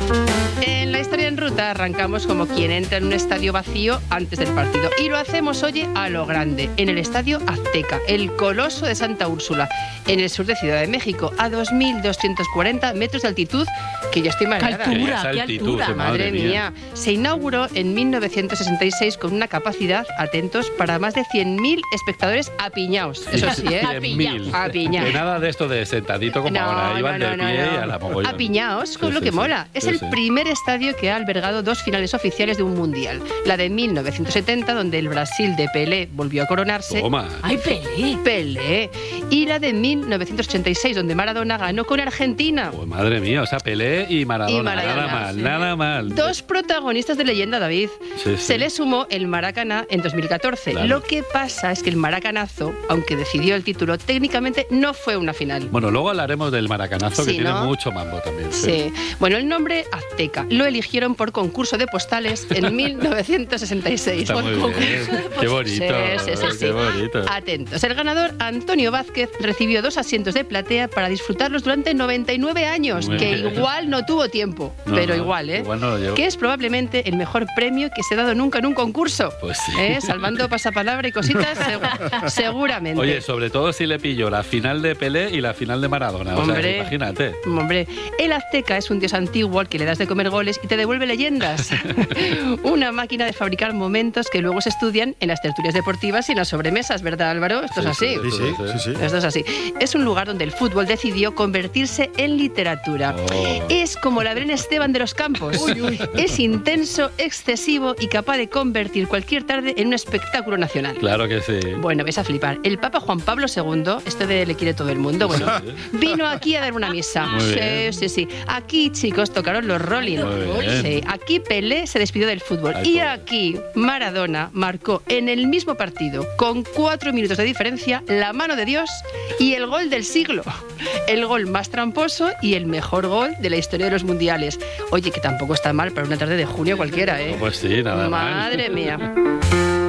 En la historia en ruta arrancamos como quien entra en un estadio vacío antes del partido. Y lo hacemos, oye, a lo grande, en el Estadio Azteca, el Coloso de Santa Úrsula, en el sur de Ciudad de México, a 2.240 metros de altitud, que yo estoy mareada. ¡Qué altura! Madre mía. Se inauguró en 1966 con una capacidad, atentos, para más de 100.000 espectadores apiñados. Eso sí, ¿eh? 100.000. Apiñados. Que nada de esto de sentadito como ahora, iban de pie y a la mogollón. Apiñados, con lo que mola. Es el primer estadio que ha albergado dos finales oficiales de un mundial. La de 1970, donde el Brasil de Pelé volvió a coronarse. Toma. ¡Ay, Pelé! Pelé. Y la de 1986, donde Maradona ganó con Argentina. Oh, madre mía, o sea, Pelé y Maradona. Maradona, Nada mal, sí. nada mal. Dos protagonistas de leyenda, David. Sí, sí. Se le sumó el Maracaná en 2014. Claro. Lo que pasa es que el Maracanazo, aunque decidió el título, técnicamente no fue una final. Bueno, luego hablaremos del Maracanazo, Sí, que tiene ¿no? mucho mambo también. Sí. Bueno, el nombre Azteca lo eligieron por concurso de postales en 1966. Está muy bien. Qué bonito. Sí. Qué bonito. Atentos. El ganador, Antonio Vázquez, recibió 2 asientos de platea para disfrutarlos durante 99 años, Muy que bien. igual no tuvo tiempo, No, pero no, igual, ¿eh? igual no lo llevo. Que es probablemente el mejor premio que se ha dado nunca en un concurso. Pues sí. Salvando pasapalabra y cositas, seguramente. Oye, sobre todo si le pillo la final de Pelé y la final de Maradona. O sea, Hombre. imagínate. Hombre, el Azteca es un dios antiguo al que le das de comer goles y te devuelve leyendas. Una máquina de fabricar momentos que luego se estudian en las tertulias deportivas y en las sobremesas, ¿verdad, Álvaro? Esto es así. Sí. Esto es así. Es un lugar donde el fútbol decidió convertirse en literatura. Oh. Es como la Belén Esteban de los campos. Es intenso, excesivo y capaz de convertir cualquier tarde en un espectáculo nacional. Claro que sí. Bueno, ves a flipar. El Papa Juan Pablo II, esto de le quiere todo el mundo, bueno, vino aquí a dar una misa. Muy bien. Sí. Aquí, chicos, tocaron los Rolling. Muy bien. Sí. Aquí Pelé se despidió del fútbol. Ay, Y pobre. aquí Maradona marcó en el mismo partido, con 4 minutos de diferencia, la mano de Dios y el gol del siglo. El gol más tramposo y el mejor gol de la historia de los mundiales. Oye, que tampoco está mal para una tarde de junio cualquiera, ¿eh? Pues sí, nada mal. Madre mía.